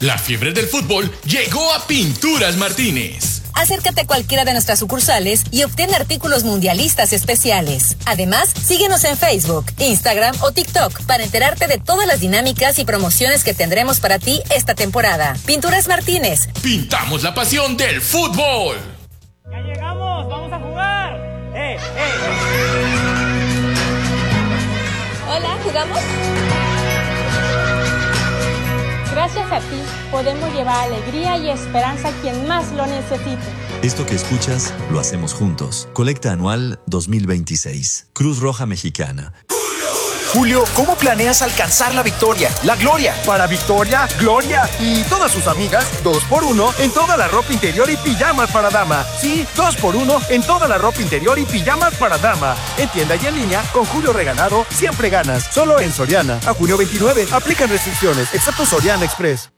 La fiebre del fútbol llegó a Pinturas Martínez. Acércate a cualquiera de nuestras sucursales y obtén artículos mundialistas especiales. Además, síguenos en Facebook, Instagram o TikTok para enterarte de todas las dinámicas y promociones que tendremos para ti esta temporada. Pinturas Martínez. Pintamos la pasión del fútbol. ¡Ya llegamos! ¡Vamos a jugar! Hola, ¿jugamos? Gracias a ti podemos llevar alegría y esperanza a quien más lo necesite. Esto que escuchas lo hacemos juntos. Colecta Anual 2026. Cruz Roja Mexicana. Julio, ¿cómo planeas alcanzar la victoria, la gloria? Para Victoria, Gloria y todas sus amigas, 2x1 en toda la ropa interior y pijamas para dama. Sí, 2x1 en toda la ropa interior y pijamas para dama. En tienda y en línea, con Julio Regalado, siempre ganas. Solo en Soriana. A junio 29, aplican restricciones, excepto Soriana Express.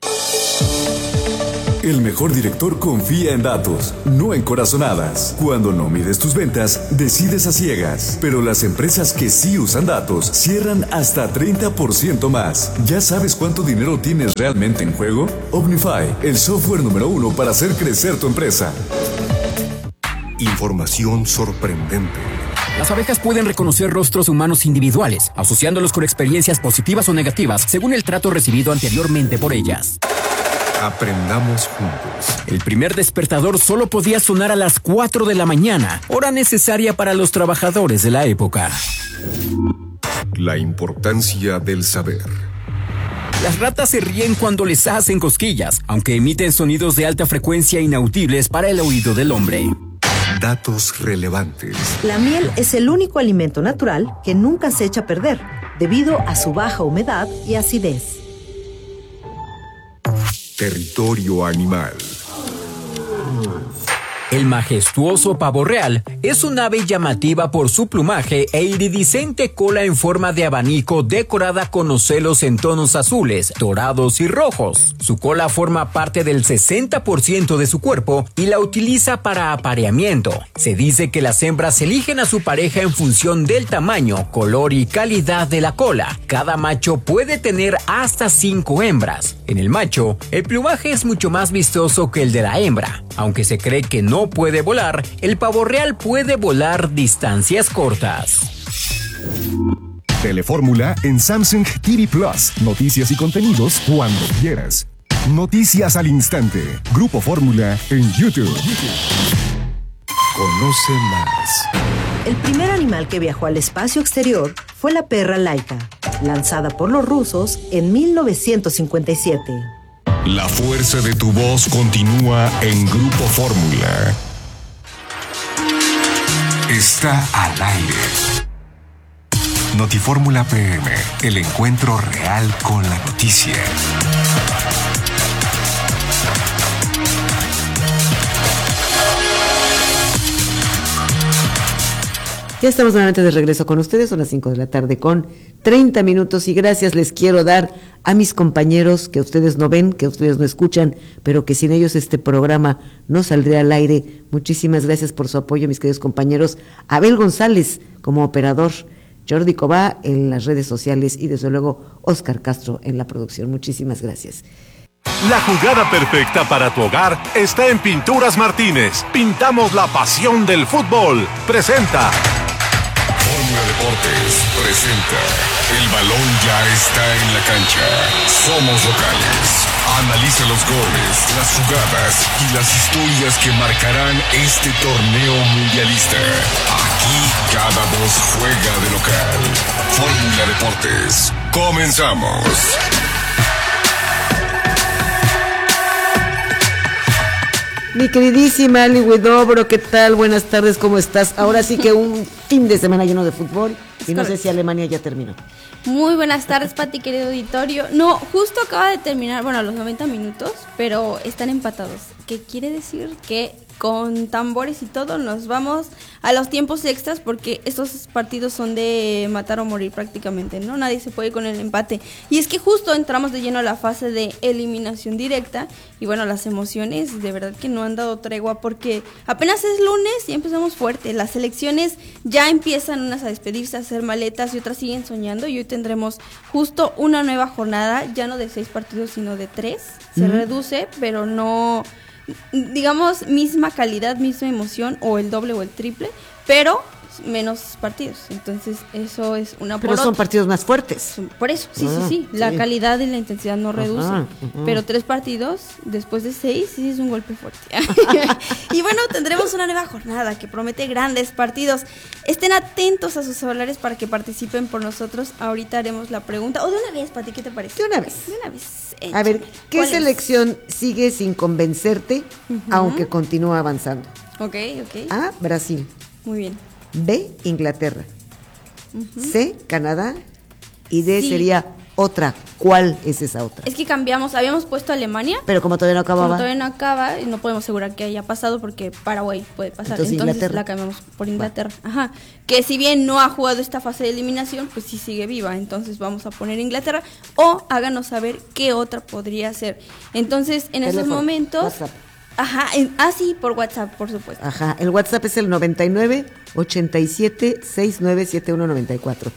El mejor director confía en datos, no en corazonadas. Cuando no mides tus ventas, decides a ciegas. Pero las empresas que sí usan datos cierran hasta 30% más. ¿Ya sabes cuánto dinero tienes realmente en juego? Omnify, el software número 1 para hacer crecer tu empresa. Información sorprendente. Las abejas pueden reconocer rostros humanos individuales, asociándolos con experiencias positivas o negativas según el trato recibido anteriormente por ellas. Aprendamos juntos. El primer despertador solo podía sonar a las 4 de la mañana, hora necesaria para los trabajadores de la época. La importancia del saber. Las ratas se ríen cuando les hacen cosquillas, aunque emiten sonidos de alta frecuencia inaudibles para el oído del hombre. Datos relevantes. La miel es el único alimento natural que nunca se echa a perder, debido a su baja humedad y acidez. Territorio animal. El majestuoso pavo real es un ave llamativa por su plumaje e iridiscente cola en forma de abanico decorada con ocelos en tonos azules, dorados y rojos. Su cola forma parte del 60% de su cuerpo y la utiliza para apareamiento. Se dice que las hembras eligen a su pareja en función del tamaño, color y calidad de la cola. Cada macho puede tener hasta 5 hembras. En el macho, el plumaje es mucho más vistoso que el de la hembra. Aunque se cree que no puede volar, el pavo real puede volar distancias cortas. Telefórmula en Samsung TV Plus. Noticias y contenidos cuando quieras. Noticias al instante. Grupo Fórmula en YouTube. Conoce más. El primer animal que viajó al espacio exterior fue la perra Laika, lanzada por los rusos en 1957. La fuerza de tu voz continúa en Grupo Fórmula. Está al aire. Notifórmula PM, el encuentro real con la noticia. Ya estamos nuevamente de regreso con ustedes, son las 5 de la tarde con 30 minutos y gracias les quiero dar a mis compañeros que ustedes no ven, que ustedes no escuchan, pero que sin ellos este programa no saldría al aire. Muchísimas gracias por su apoyo, mis queridos compañeros. Abel González como operador, Jordi Cobá en las redes sociales y desde luego Oscar Castro en la producción. Muchísimas gracias. La jugada perfecta para tu hogar está en Pinturas Martínez. Pintamos la pasión del fútbol. Presenta. Fórmula Deportes presenta. El balón ya está en la cancha. Somos locales. Analiza los goles, las jugadas y las historias que marcarán este torneo mundialista. Aquí cada voz juega de local. Fórmula Deportes. Comenzamos. Mi queridísima Ali Huidobro, ¿qué tal? Buenas tardes, ¿cómo estás? Ahora sí que un fin de semana lleno de fútbol y no sé si Alemania ya terminó. Muy buenas tardes, Pati, querido auditorio. No, justo acaba de terminar, bueno, los 90 minutos, pero están empatados. ¿Qué quiere decir? Que con tambores y todo, nos vamos a los tiempos extras, porque estos partidos son de matar o morir prácticamente, ¿no? Nadie se puede con el empate. Y es que justo entramos de lleno a la fase de eliminación directa, y bueno, las emociones de verdad que no han dado tregua, porque apenas es lunes y empezamos fuerte. Las selecciones ya empiezan unas a despedirse, a hacer maletas, y otras siguen soñando, y hoy tendremos justo una nueva jornada, ya no de 6 partidos, sino de 3. Se reduce, pero no, digamos, misma calidad, misma emoción, o el doble o el triple, pero menos partidos. Entonces eso es una pero son partidos más fuertes. Por eso, sí. La calidad y la intensidad no reducen. Pero 3 partidos después de 6 sí es un golpe fuerte. Y bueno, tendremos una nueva jornada que promete grandes partidos. Estén atentos a sus celulares para que participen por nosotros. Ahorita haremos la pregunta. O de una vez, Pati, ¿qué te parece? De una vez. Échame. A ver, ¿qué selección sigue sin convencerte, aunque continúa avanzando? Ok. A, Brasil. Muy bien. B, Inglaterra. C, Canadá. Y D sería otra. ¿Cuál es esa otra? Es que cambiamos, habíamos puesto Alemania. Pero como todavía no acababa. Como todavía no acaba, y no podemos asegurar que haya pasado, porque Paraguay puede pasar. Entonces la cambiamos por Inglaterra. Ajá. Que si bien no ha jugado esta fase de eliminación, pues sí sigue viva. Entonces vamos a poner Inglaterra. O háganos saber qué otra podría ser. Entonces, en esos momentos... WhatsApp. Ajá, sí, por WhatsApp, por supuesto. Ajá, el WhatsApp es el 9987697194.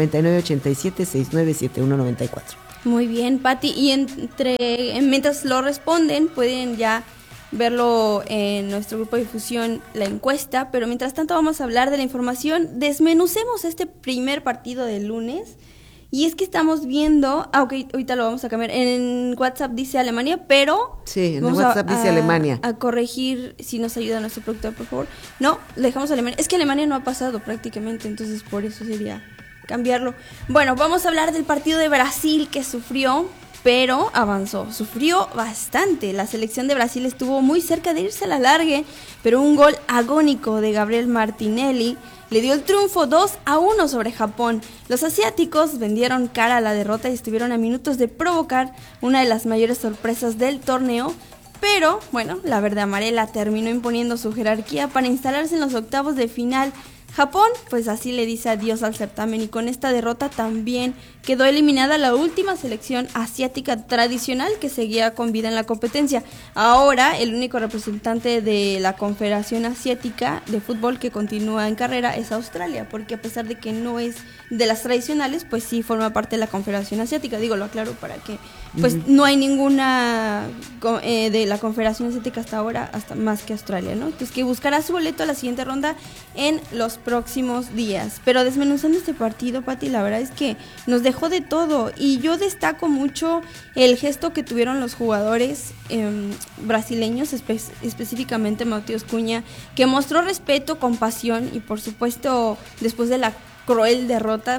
9987697194. Muy bien, Pati, y mientras lo responden, pueden ya verlo en nuestro grupo de difusión, la encuesta, pero mientras tanto vamos a hablar de la información. Desmenucemos este primer partido del lunes. Y es que estamos viendo, ahorita lo vamos a cambiar, en WhatsApp dice Alemania, pero... Sí, en WhatsApp dice Alemania. A corregir, si nos ayuda nuestro productor, por favor. No, le dejamos Alemania. Es que Alemania no ha pasado prácticamente, entonces por eso sería cambiarlo. Bueno, vamos a hablar del partido de Brasil, que sufrió, pero avanzó. Sufrió bastante. La selección de Brasil estuvo muy cerca de irse a la largue, pero un gol agónico de Gabriel Martinelli le dio el triunfo 2-1 sobre Japón. Los asiáticos vendieron cara a la derrota y estuvieron a minutos de provocar una de las mayores sorpresas del torneo, pero, bueno, la verde amarela terminó imponiendo su jerarquía para instalarse en los octavos de final. Japón, pues así le dice adiós al certamen, y con esta derrota también quedó eliminada la última selección asiática tradicional que seguía con vida en la competencia. Ahora, el único representante de la Confederación Asiática de Fútbol que continúa en carrera es Australia, porque a pesar de que no es de las tradicionales, pues sí forma parte de la Confederación Asiática. Digo, lo aclaro para que pues no hay ninguna de la Confederación Asiática hasta ahora, hasta más que Australia, ¿no? Entonces que buscará su boleto a la siguiente ronda en los próximos días. Pero desmenuzando este partido, Pati, la verdad es que nos dejó de todo, y yo destaco mucho el gesto que tuvieron los jugadores brasileños, específicamente Matheus Cunha, que mostró respeto, compasión, y por supuesto después de la cruel derrota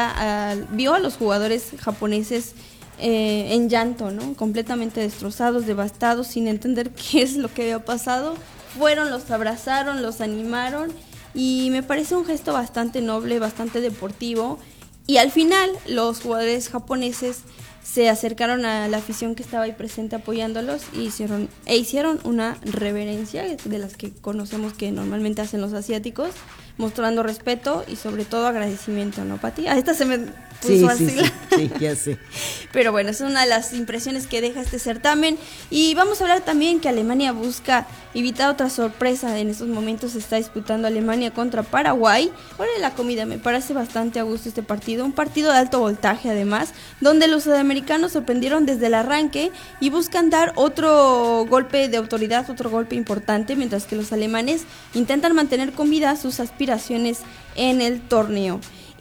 vio a los jugadores japoneses en llanto, ¿no? Completamente destrozados, devastados, sin entender qué es lo que había pasado. Los abrazaron, los animaron, y me parece un gesto bastante noble, bastante deportivo. Y al final los jugadores japoneses se acercaron a la afición que estaba ahí presente apoyándolos y hicieron una reverencia de las que conocemos que normalmente hacen los asiáticos, mostrando respeto y sobre todo agradecimiento, ¿no, Pati? A esta se me puso así. Sí, ya sé. Pero bueno, es una de las impresiones que deja este certamen. Y vamos a hablar también que Alemania busca evitar otra sorpresa. En estos momentos se está disputando Alemania contra Paraguay. Ahora la comida, me parece bastante a gusto este partido. Un partido de alto voltaje además, donde los sudamericanos sorprendieron desde el arranque y buscan dar otro golpe de autoridad, otro golpe importante, mientras que los alemanes intentan mantener con vida sus aspiraciones en el torneo.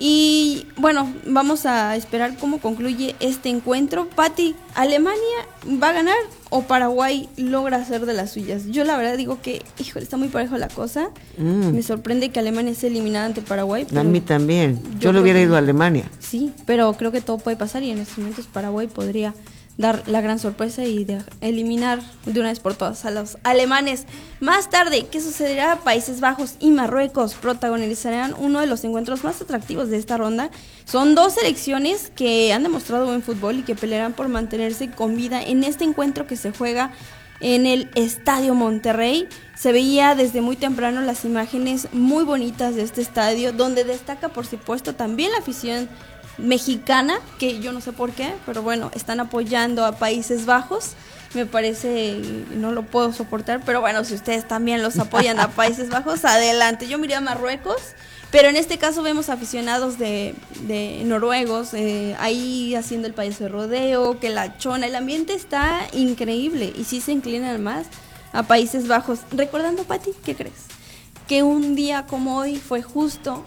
Y bueno, vamos a esperar cómo concluye este encuentro. Pati, ¿Alemania va a ganar o Paraguay logra hacer de las suyas? Yo la verdad digo que, híjole, está muy parejo la cosa. Me sorprende que Alemania esté eliminada ante Paraguay. A mí también. Yo le hubiera ido a Alemania. Sí, pero creo que todo puede pasar, y en estos momentos Paraguay podría dar la gran sorpresa y eliminar de una vez por todas a los alemanes. Más tarde, ¿qué sucederá? Países Bajos y Marruecos protagonizarán uno de los encuentros más atractivos de esta ronda. Son dos selecciones que han demostrado buen fútbol y que pelearán por mantenerse con vida en este encuentro que se juega en el Estadio Monterrey. Se veía desde muy temprano las imágenes muy bonitas de este estadio, donde destaca por supuesto también la afición mexicana, que yo no sé por qué, pero bueno, están apoyando a Países Bajos. Me parece, no lo puedo soportar, pero bueno, si ustedes también los apoyan a Países Bajos, adelante. Yo miré a Marruecos, pero en este caso vemos aficionados de noruegos ahí haciendo el país de rodeo, que la chona, el ambiente está increíble y sí se inclinan más a Países Bajos. Recordando, Pati, ¿qué crees? Que un día como hoy fue justo,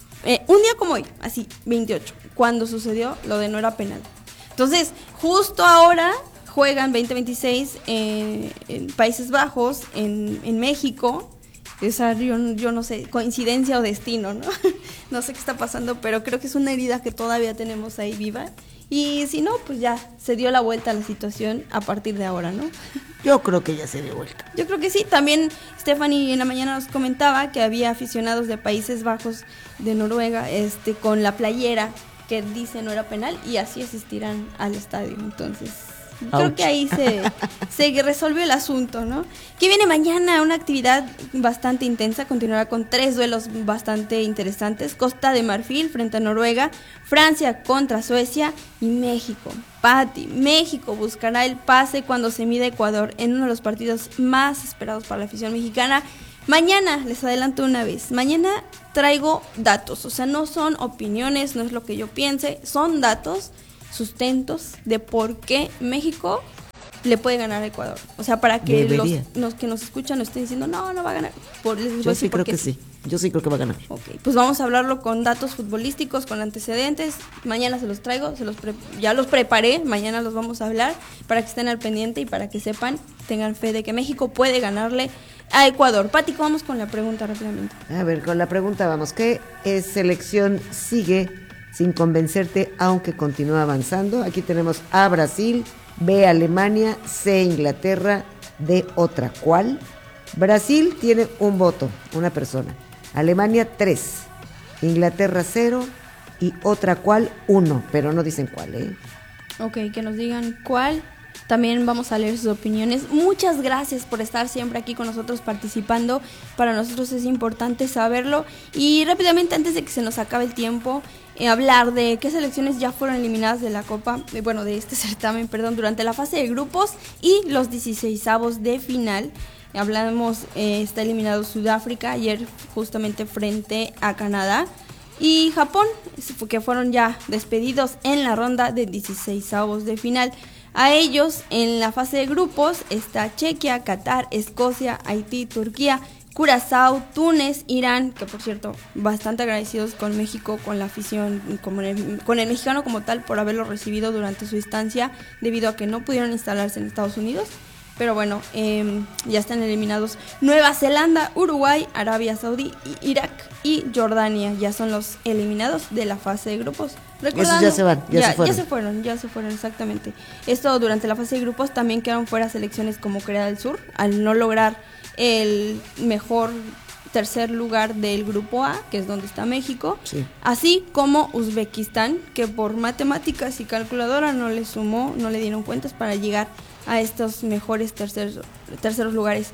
un día como hoy, así, 28, cuando sucedió lo de no era penal. Entonces, justo ahora juegan 2026 en Países Bajos, en México. Esa, yo no sé, coincidencia o destino, ¿no? No sé qué está pasando, pero creo que es una herida que todavía tenemos ahí viva. Y si no, pues ya se dio la vuelta a la situación a partir de ahora, ¿no? Yo creo que ya se dio vuelta. Yo creo que sí. También Stephanie en la mañana nos comentaba que había aficionados de Países Bajos, de Noruega, con la playera que dice no era penal, y así asistirán al estadio. Entonces, creo que ahí se resolvió el asunto, ¿no? Que viene mañana una actividad bastante intensa, continuará con 3 duelos bastante interesantes: Costa de Marfil frente a Noruega, Francia contra Suecia y México. Pati, México buscará el pase cuando se mida Ecuador en uno de los partidos más esperados para la afición mexicana. Mañana, les adelanto una vez, mañana traigo datos, o sea, no son opiniones, no es lo que yo piense, son datos, sustentos de por qué México le puede ganar a Ecuador. O sea, para que los que nos escuchan no estén diciendo, no va a ganar. Yo sí creo que sí. Yo sí creo que va a ganar. Ok, pues vamos a hablarlo con datos futbolísticos, con antecedentes. Mañana se los traigo, ya los preparé, mañana los vamos a hablar para que estén al pendiente y para que sepan, tengan fe de que México puede ganarle a Ecuador. Pati, vamos con la pregunta rápidamente. A ver, con la pregunta vamos. ¿Qué selección sigue sin convencerte aunque continúa avanzando? Aquí tenemos A, Brasil, B, Alemania, C, Inglaterra, D, otra. ¿Cuál? Brasil tiene un voto, una persona. Alemania 3, Inglaterra 0 y otra cual 1, pero no dicen cuál, ¿eh? Ok, que nos digan cuál. También vamos a leer sus opiniones. Muchas gracias por estar siempre aquí con nosotros participando. Para nosotros es importante saberlo. Y rápidamente, antes de que se nos acabe el tiempo, hablar de qué selecciones ya fueron eliminadas de la Copa, de este certamen, durante la fase de grupos y los 16avos de final. Hablamos, está eliminado Sudáfrica ayer justamente frente a Canadá, y Japón, que fueron ya despedidos en la ronda de 16avos de final. A ellos en la fase de grupos está Chequia, Qatar, Escocia, Haití, Turquía, Curazao, Túnez, Irán, que por cierto bastante agradecidos con México, con la afición, con el mexicano como tal, por haberlo recibido durante su estancia, debido a que no pudieron instalarse en Estados Unidos. Pero bueno, ya están eliminados Nueva Zelanda, Uruguay, Arabia Saudí, Irak y Jordania. Ya son los eliminados de la fase de grupos. Esos ya se van, ya se fueron, exactamente. Esto durante la fase de grupos. También quedaron fuera selecciones como Corea del Sur, al no lograr el mejor tercer lugar del grupo A, que es donde está México, sí. Así como Uzbekistán, que por matemáticas y calculadora no le sumó, no le dieron cuentas para llegar a estos mejores terceros lugares.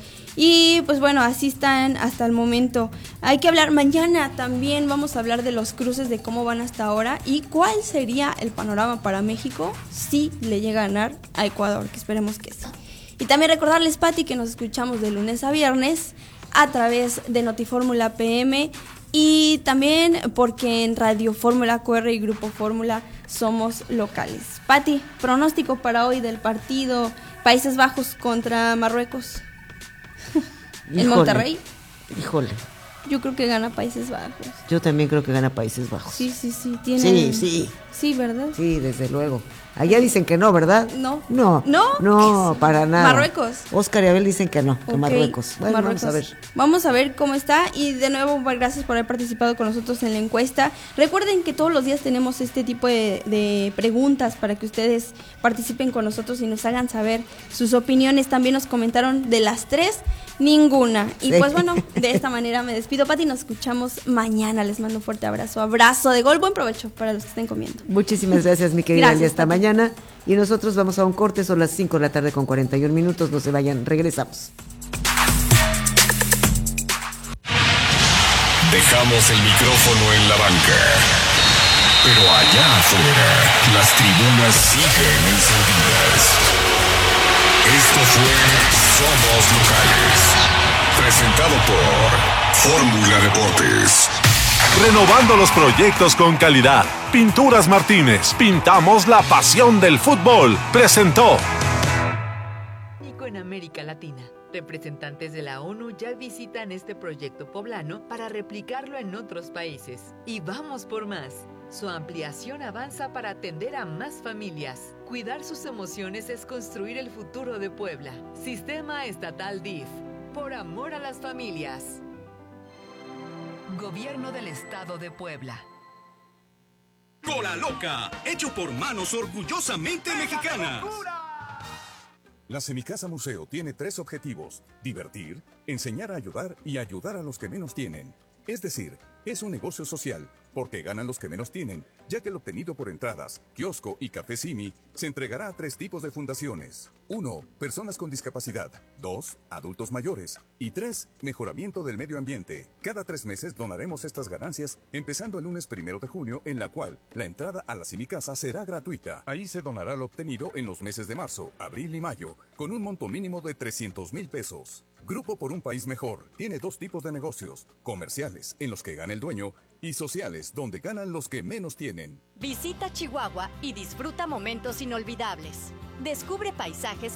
Y pues bueno, así están hasta el momento. Hay que hablar mañana también, vamos a hablar de los cruces, de cómo van hasta ahora y cuál sería el panorama para México si le llega a ganar a Ecuador, que esperemos que sí. Y también recordarles, Pati, que nos escuchamos de lunes a viernes a través de Notifórmula PM, y también porque en Radio Fórmula QR y Grupo Fórmula somos locales. Pati, pronóstico para hoy del partido Países Bajos contra Marruecos. ¿En Monterrey? Híjole. Yo creo que gana Países Bajos. Yo también creo que gana Países Bajos. Sí. Sí, ¿verdad? Sí, desde luego. Allá dicen que no, ¿verdad? No, para nada. Marruecos. Oscar y Abel dicen que no, que Marruecos. Bueno, Marruecos. Vamos a ver cómo está. Y de nuevo, gracias por haber participado con nosotros en la encuesta. Recuerden que todos los días tenemos este tipo de preguntas para que ustedes participen con nosotros y nos hagan saber sus opiniones. También nos comentaron de las 3, ninguna. Y pues bueno, de esta manera me despido, Pati, nos escuchamos mañana. Les mando un fuerte abrazo de gol, buen provecho para los que estén comiendo. Muchísimas gracias, mi querida. Hasta mañana. Y nosotros vamos a un corte, son las 5 de la tarde con 41 minutos. No se vayan, regresamos. Dejamos el micrófono en la banca. Pero allá afuera, las tribunas siguen encendidas. Esto fue Somos Locales. Presentado por Fórmula Deportes. Renovando los proyectos con calidad. Pinturas Martínez. Pintamos la pasión del fútbol. Presentó. En América Latina. Representantes de la ONU ya visitan este proyecto poblano para replicarlo en otros países. Y vamos por más. Su ampliación avanza para atender a más familias. Cuidar sus emociones es construir el futuro de Puebla. Sistema Estatal DIF. Por amor a las familias. Gobierno del Estado de Puebla. Cola Loca, hecho por manos orgullosamente mexicanas. La Semicasa Museo tiene 3 objetivos: divertir, enseñar a ayudar y ayudar a los que menos tienen. Es decir, es un negocio social, porque ganan los que menos tienen, ya que el obtenido por entradas, kiosco y café Simi se entregará a 3 tipos de fundaciones. 1. Personas con discapacidad. 2. Adultos mayores. Y 3. Mejoramiento del medio ambiente. Cada 3 meses donaremos estas ganancias, empezando el lunes 1 de junio, en la cual la entrada a la Semicasa será gratuita. Ahí se donará lo obtenido en los meses de marzo, abril y mayo, con un monto mínimo de 300,000 pesos. Grupo por un País Mejor tiene 2 tipos de negocios: comerciales, en los que gana el dueño, y sociales, donde ganan los que menos tienen. Visita Chihuahua y disfruta momentos inolvidables. Descubre paisajes